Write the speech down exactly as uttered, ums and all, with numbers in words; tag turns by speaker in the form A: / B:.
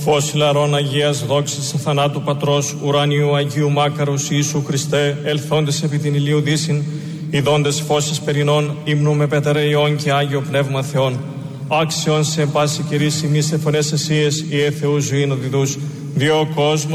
A: φως λαρών Αγίας δόξης θανάτου Πατρός ουρανίου Αγίου Μάκαρος Ιησού Χριστέ, ελθόντες επί την ηλίου δύσιν, ιδώντες φώσεις περινών, ύμνου με πετεραιών και Άγιο Πνεύμα Θεών. Άξιον σε πάση κυρίς ημείς εφωνές εσίες, οι Θεού ζωήν οδηδούς, διό κόσμο